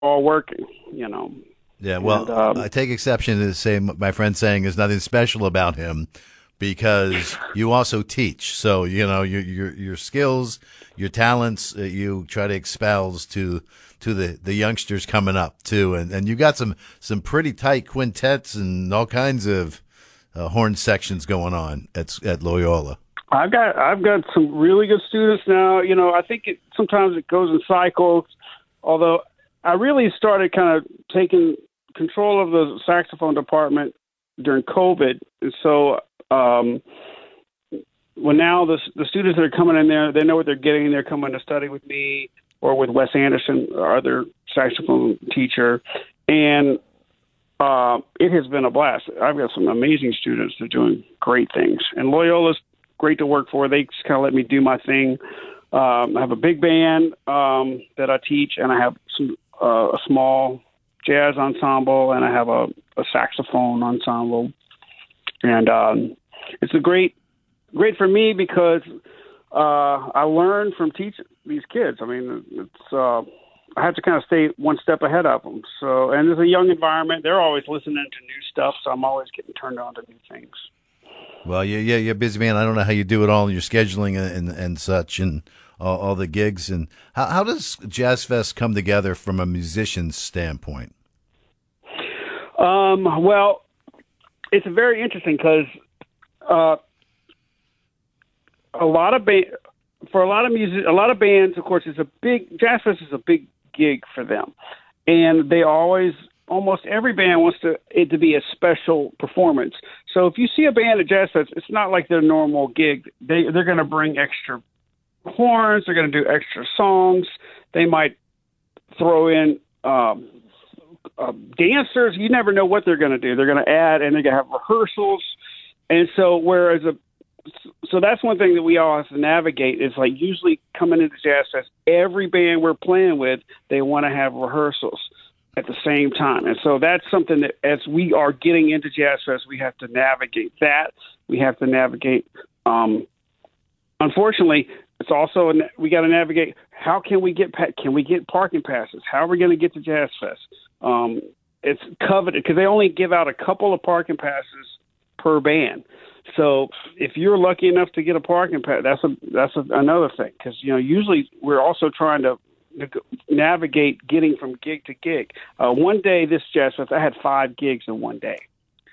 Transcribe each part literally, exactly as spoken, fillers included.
all working, you know. Yeah, well, and, um, I take exception to the same. My friend saying there's nothing special about him because you also teach. So you know your your your skills, your talents, uh, you try to espouse to to the, the youngsters coming up too, and and you got some some pretty tight quintets and all kinds of uh, horn sections going on at at Loyola. I've got I've got some really good students now. You know, I think it sometimes it goes in cycles. Although I really started kind of taking control of the saxophone department during COVID, and so um, well now the the students that are coming in there, they know what they're getting. They're coming to study with me or with Wes Anderson, our other saxophone teacher, and uh, it has been a blast. I've got some amazing students that are doing great things, and Loyola's great to work for. They just kind of let me do my thing. Um, I have a big band um, that I teach, and I have some uh, a small jazz ensemble, and I have a, a saxophone ensemble. And um, it's a great, great for me because uh, I learn from teaching these kids. I mean, it's uh, I have to kind of stay one step ahead of them. So, and it's a young environment. They're always listening to new stuff, so I'm always getting turned on to new things. Well, yeah, yeah, you're a busy man. I don't know how you do it all in your scheduling and and such, and all, all the gigs. And how, how does Jazz Fest come together from a musician's standpoint? Um, well, it's very interesting because uh, a lot of ba- for a lot of music, a lot of bands, of course, it's a big Jazz Fest is a big gig for them, and they always. Almost every band wants to, it to be a special performance. So if you see a band at Jazz Fest, it's not like their normal gig. They, they're going to bring extra horns. They're going to do extra songs. They might throw in um, uh, dancers. You never know what they're going to do. They're going to add, and they're going to have rehearsals. And so whereas a so that's one thing that we all have to navigate is like usually coming into Jazz Fest, every band we're playing with, they want to have rehearsals at the same time. And so that's something that as we are getting into Jazz Fest, we have to navigate that. We have to navigate, um, unfortunately, it's also, we got to navigate, how can we get, can we get parking passes? How are we going to get to Jazz Fest? Um, it's coveted because they only give out a couple of parking passes per band. So if you're lucky enough to get a parking pass, that's a, that's a, another thing. Cause you know, usually we're also trying to navigate getting from gig to gig. Uh, one day this Jazz Fest, I had five gigs in one day.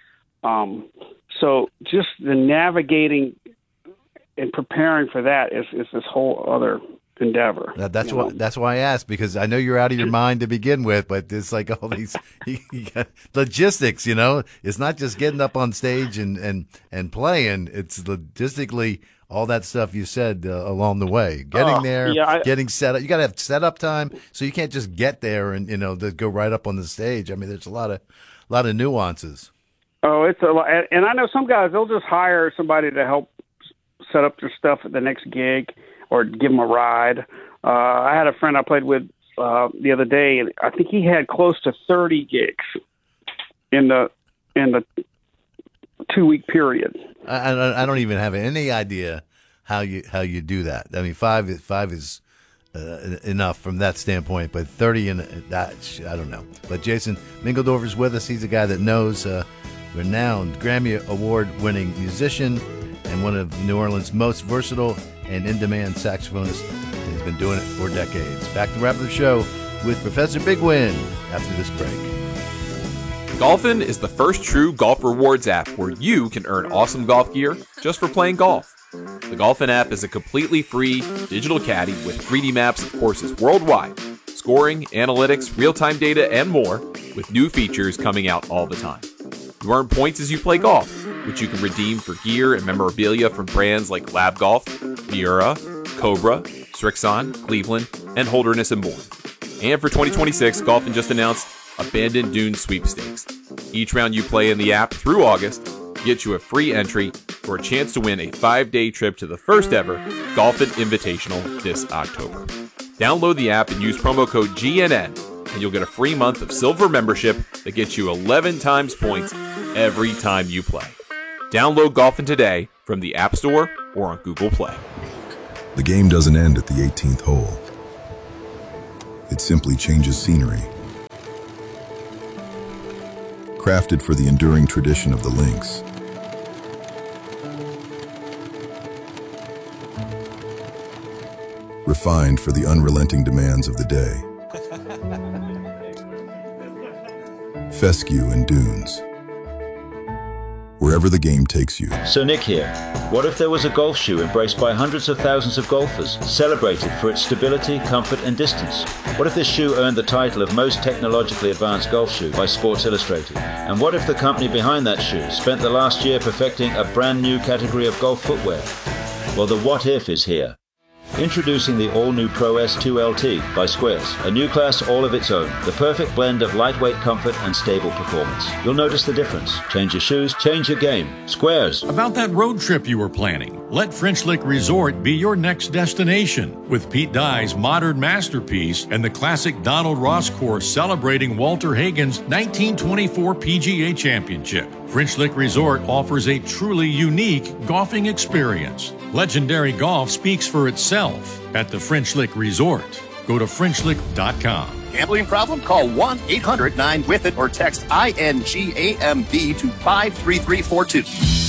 Um, so just the navigating and preparing for that is, is this whole other endeavor. That, that's why. Know? That's why I asked, because I know you're out of your mind to begin with, but it's like all these you, you got logistics. You know, it's not just getting up on stage and and and playing. It's logistically. All that stuff you said uh, along the way, getting uh, there, yeah, I, getting set up. You got to have setup time, so you can't just get there and you know to go right up on the stage. I mean, there's a lot of, a lot of nuances. Oh, it's a lot, and I know some guys they'll just hire somebody to help set up their stuff at the next gig or give them a ride. Uh, I had a friend I played with uh, the other day, and I think he had close to thirty gigs in the in the two week period. I, I don't even have any idea how you how you do that. I mean, five is five is uh, enough from that standpoint, but thirty and that I don't know. But Jason Mingledorfer's with us. He's a guy that knows, uh, renowned Grammy Award winning musician and one of New Orleans' most versatile and in demand saxophonists. He's been doing it for decades. Back to wrap up the show with Professor Big Win after this break. Golfin is the first true golf rewards app where you can earn awesome golf gear just for playing golf. The Golfin app is a completely free digital caddy with three D maps of courses worldwide, scoring, analytics, real-time data, and more, with new features coming out all the time. You earn points as you play golf, which you can redeem for gear and memorabilia from brands like Lab Golf, Miura, Cobra, Strixon, Cleveland, and Holderness and Bourne. And for twenty twenty-six, Golfin just announced Abandoned Dunes Sweepstakes. Each round you play in the app through August gets you a free entry for a chance to win a five-day trip to the first ever Golfin Invitational this October. Download the app and use promo code G N N, and you'll get a free month of silver membership that gets you eleven times points every time you play. Download Golfin today from the App Store or on Google Play. The game doesn't end at the eighteenth hole. It simply changes scenery crafted for the enduring tradition of the Lynx. Refined for the unrelenting demands of the day. Fescue and Dunes. Wherever the game takes you. So Nick here. What if there was a golf shoe embraced by hundreds of thousands of golfers, celebrated for its stability, comfort and distance? What if this shoe earned the title of most technologically advanced golf shoe by Sports Illustrated? And what if the company behind that shoe spent the last year perfecting a brand new category of golf footwear? Well, the what if is here. Introducing the all-new Pro S two L T by Squares, a new class all of its own, the perfect blend of lightweight comfort and stable performance. You'll notice the difference. Change your shoes, change your game. Squares. About that road trip you were planning, let French Lick Resort be your next destination. With Pete Dye's modern masterpiece and the classic Donald Ross course celebrating Walter Hagen's nineteen twenty-four P G A Championship, French Lick Resort offers a truly unique golfing experience. Legendary golf speaks for itself at the French Lick Resort. Go to French Lick dot com. Gambling problem? Call one eight hundred nine with it or text I N G A M B to five three three four two.